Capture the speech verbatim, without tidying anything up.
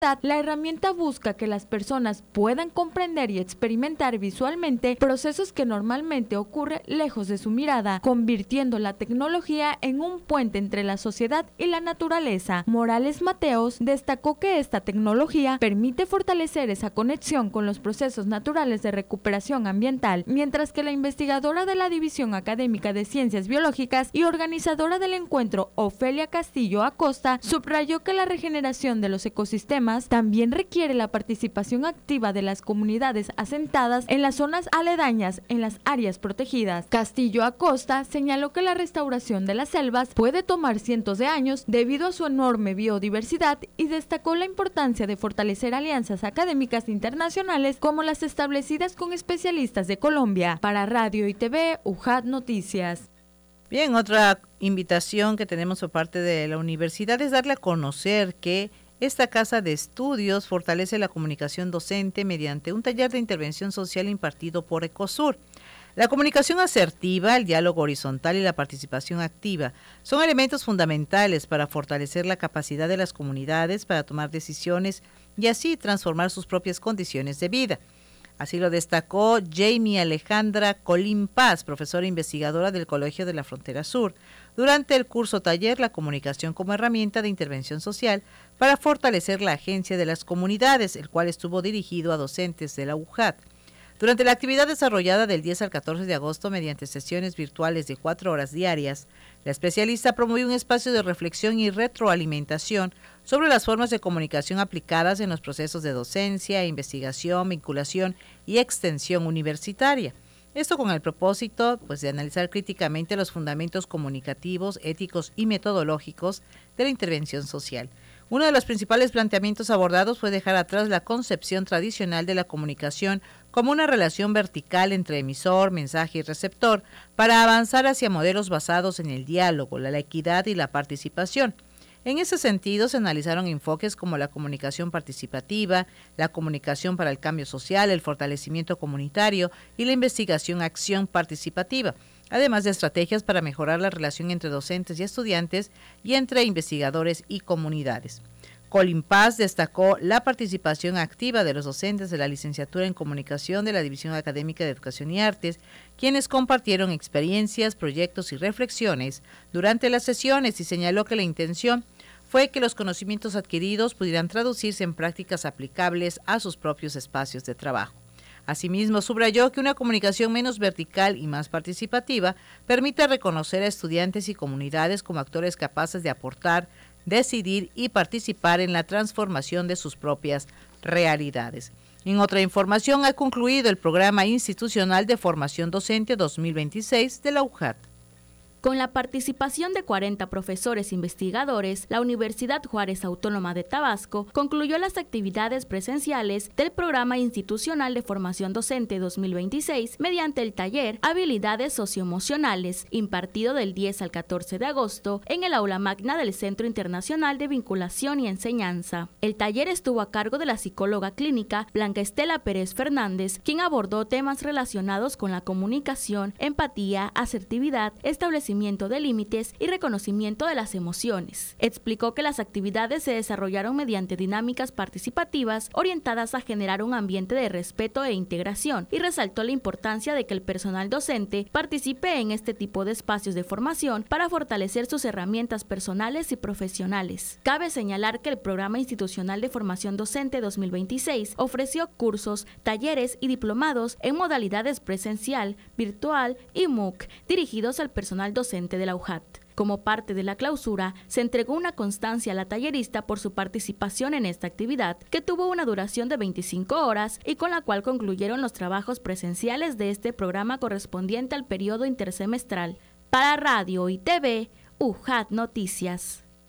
La herramienta busca que las personas puedan comprender y experimentar visualmente procesos que normalmente ocurren lejos de su mirada, convirtiendo la tecnología en un puente entre la sociedad y la naturaleza. Morales Mateos destacó que esta tecnología permite fortalecer esa conexión con los procesos naturales de recuperación ambiental, mientras que la investigadora de la División Académica de Ciencias Biológicas y organizadora del encuentro, Ofelia Castillo Acosta, subrayó que la regeneración de los ecosistemas también requiere la participación activa de las comunidades asentadas en las zonas aledañas en las áreas protegidas. Castillo Acosta señaló que la restauración de las selvas puede tomar cientos de años debido a su enorme biodiversidad y destacó la importancia de fortalecer alianzas académicas internacionales como las establecidas con especialistas de Colombia. Para Radio y T V, U J A T Noticias. Bien, otra invitación que tenemos por parte de la universidad es darle a conocer que esta casa de estudios fortalece la comunicación docente mediante un taller de intervención social impartido por Ecosur. La comunicación asertiva, el diálogo horizontal y la participación activa son elementos fundamentales para fortalecer la capacidad de las comunidades para tomar decisiones y así transformar sus propias condiciones de vida. Así lo destacó Jamie Alejandra Colín Paz, profesora investigadora del Colegio de la Frontera Sur, durante el curso taller La comunicación como herramienta de intervención social para fortalecer la agencia de las comunidades, el cual estuvo dirigido a docentes de la U J A T. Durante la actividad desarrollada del diez al catorce de agosto mediante sesiones virtuales de cuatro horas diarias, la especialista promovió un espacio de reflexión y retroalimentación sobre las formas de comunicación aplicadas en los procesos de docencia, investigación, vinculación y extensión universitaria. Esto con el propósito pues, de analizar críticamente los fundamentos comunicativos, éticos y metodológicos de la intervención social. Uno de los principales planteamientos abordados fue dejar atrás la concepción tradicional de la comunicación como una relación vertical entre emisor, mensaje y receptor, para avanzar hacia modelos basados en el diálogo, la equidad y la participación. En ese sentido, se analizaron enfoques como la comunicación participativa, la comunicación para el cambio social, el fortalecimiento comunitario y la investigación-acción participativa, además de estrategias para mejorar la relación entre docentes y estudiantes y entre investigadores y comunidades. Colín Paz destacó la participación activa de los docentes de la licenciatura en comunicación de la División Académica de Educación y Artes, quienes compartieron experiencias, proyectos y reflexiones durante las sesiones y señaló que la intención fue que los conocimientos adquiridos pudieran traducirse en prácticas aplicables a sus propios espacios de trabajo. Asimismo, subrayó que una comunicación menos vertical y más participativa permite reconocer a estudiantes y comunidades como actores capaces de aportar, decidir y participar en la transformación de sus propias realidades. En otra información, ha concluido el Programa Institucional de Formación Docente dos mil veintiséis de la U J A T. Con la participación de cuarenta profesores investigadores, la Universidad Juárez Autónoma de Tabasco concluyó las actividades presenciales del Programa Institucional de Formación Docente dos mil veintiséis mediante el taller Habilidades Socioemocionales, impartido del diez al catorce de agosto en el aula magna del Centro Internacional de Vinculación y Enseñanza. El taller estuvo a cargo de la psicóloga clínica Blanca Estela Pérez Fernández, quien abordó temas relacionados con la comunicación, empatía, asertividad, establecimiento de límites y reconocimiento de las emociones. Explicó que las actividades se desarrollaron mediante dinámicas participativas orientadas a generar un ambiente de respeto e integración y resaltó la importancia de que el personal docente participe en este tipo de espacios de formación para fortalecer sus herramientas personales y profesionales. Cabe señalar que el Programa Institucional de Formación Docente dos mil veintiséis ofreció cursos, talleres y diplomados en modalidades presencial, virtual y M O O C dirigidos al personal docente docente de la U J A T. Como parte de la clausura, se entregó una constancia a la tallerista por su participación en esta actividad, que tuvo una duración de veinticinco horas y con la cual concluyeron los trabajos presenciales de este programa correspondiente al periodo intersemestral. Para Radio y T V, U J A T Noticias.